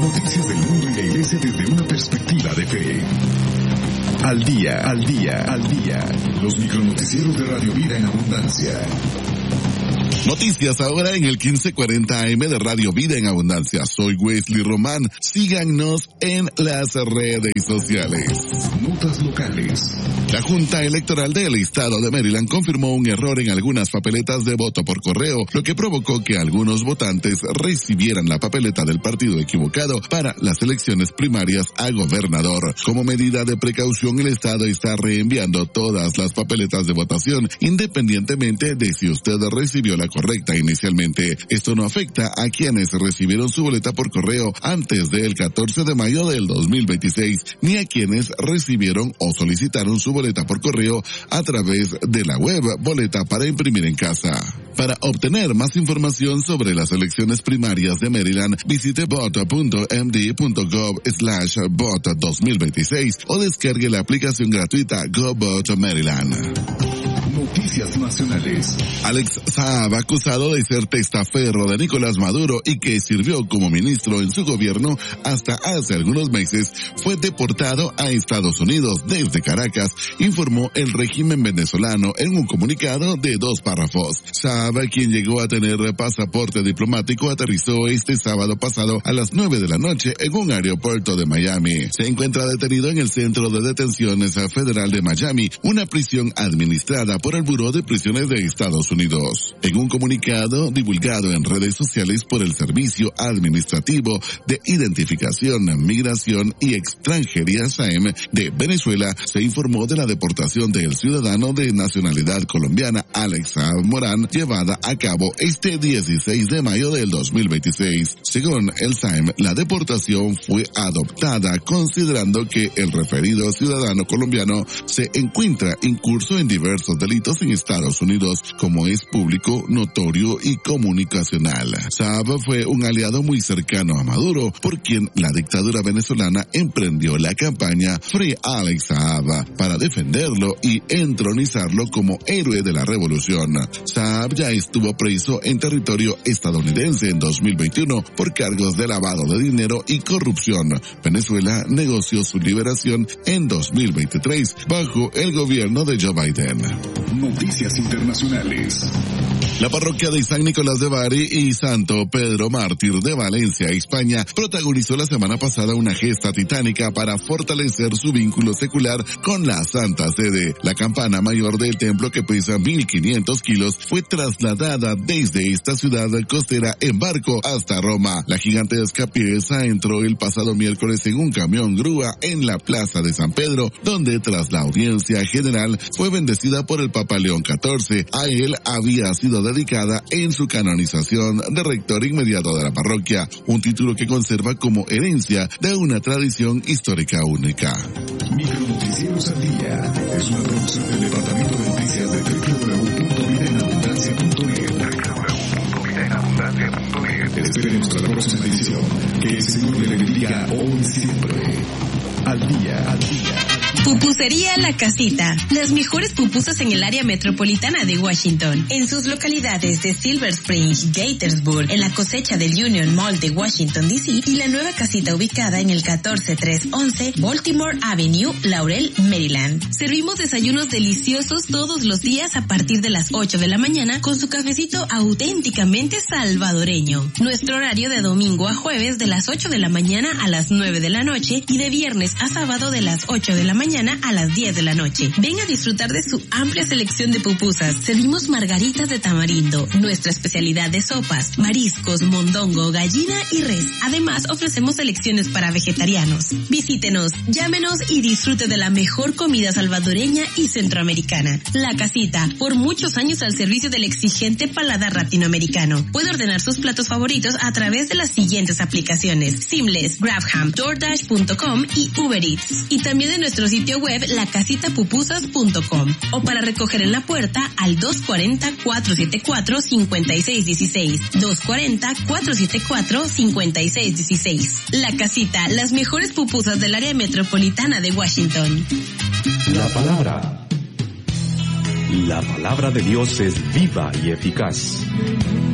Noticias del mundo y la iglesia desde una perspectiva de fe. Al día, al día, al día. Los micronoticieros de Radio Vida en Abundancia. Noticias ahora en el 1540 AM de Radio Vida en Abundancia. Soy Wesley Román. Síganos en las redes sociales. Notas locales. La Junta Electoral del Estado de Maryland confirmó un error en algunas papeletas de voto por correo, lo que provocó que algunos votantes recibieran la papeleta del partido equivocado para las elecciones primarias a gobernador. Como medida de precaución, el Estado está reenviando todas las papeletas de votación, independientemente de si usted recibió la correcta inicialmente. Esto no afecta a quienes recibieron su boleta por correo antes del 14 de mayo del 2026, ni a quienes recibieron o solicitaron su boleta por correo a través de la web Boleta para imprimir en casa. Para obtener más información sobre las elecciones primarias de Maryland, visite vote.md.gov/vote 2026 o descargue la aplicación gratuita GoVote Maryland. Noticias nacionales. Alex Saab, acusado de ser testaferro de Nicolás Maduro y que sirvió como ministro en su gobierno hasta hace algunos meses, fue deportado a Estados Unidos desde Caracas, informó el régimen venezolano en un comunicado de 2 párrafos. Saab, quien llegó a tener pasaporte diplomático, aterrizó este sábado pasado a las 9 de la noche en un aeropuerto de Miami. Se encuentra detenido en el Centro de Detenciones Federal de Miami, una prisión administrada por el Buró de Prisiones de Estados Unidos. En un comunicado divulgado en redes sociales por el Servicio Administrativo de Identificación, Migración y Extranjería SAEM de Venezuela, se informó de la deportación del ciudadano de nacionalidad colombiana Alex Saab Morán, llevada a cabo este 16 de mayo del 2026. Según el SAEM, la deportación fue adoptada considerando que el referido ciudadano colombiano se encuentra incurso en diversos delitos en Estados Unidos, como es público, notorio y comunicacional. Saab fue un aliado muy cercano a Maduro, por quien la dictadura venezolana emprendió la campaña Free Alex Saab para defenderlo y entronizarlo como héroe de la revolución. Saab ya estuvo preso en territorio estadounidense en 2021 por cargos de lavado de dinero y corrupción. Venezuela negoció su liberación en 2023 bajo el gobierno de Joe Biden. Noticias internacionales. La parroquia de San Nicolás de Bari y Santo Pedro Mártir de Valencia, España, protagonizó la semana pasada una gesta titánica para fortalecer su vínculo secular con la Santa Sede. La campana mayor del templo, que pesa 1.500 kilos, fue trasladada desde esta ciudad costera en barco hasta Roma. La gigantesca pieza entró el pasado miércoles en un camión grúa en la Plaza de San Pedro, donde tras la audiencia general fue bendecida por el Papa León XIV. A él había sido dedicada en su canonización de rector inmediato de la parroquia, un título que conserva como herencia de una tradición histórica única. Micronoticieros al día es una producción del Departamento de Noticias de www.vidaenabundancia.net. Espere nuestra próxima edición. Que el Señor le bendiga hoy y siempre. Al día, al día. Pupusería La Casita. Las mejores pupusas en el área metropolitana de Washington. En sus localidades de Silver Spring, Gaithersburg, en la cosecha del Union Mall de Washington, D.C. y la nueva casita ubicada en el 14311 Baltimore Avenue, Laurel, Maryland. Servimos desayunos deliciosos todos los días a partir de las 8 de la mañana con su cafecito auténticamente salvadoreño. Nuestro horario de domingo a jueves de las 8 de la mañana a las 9 de la noche y de viernes a sábado de las 8 de la mañana a las 10 de la noche. Ven a disfrutar de su amplia selección de pupusas. Servimos margaritas de tamarindo, nuestra especialidad de sopas, mariscos, mondongo, gallina y res. Además, ofrecemos selecciones para vegetarianos. Visítenos, llámenos y disfrute de la mejor comida salvadoreña y centroamericana. La Casita, por muchos años al servicio del exigente paladar latinoamericano. Puede ordenar sus platos favoritos a través de las siguientes aplicaciones: Seamless, Grabham, DoorDash.com y Uber Eats. Y también de nuestro sitio web lacasitapupusas.com o para recoger en la puerta al 240-474-5616. 240-474-5616. La Casita, las mejores pupusas del área metropolitana de Washington. La palabra de Dios es viva y eficaz.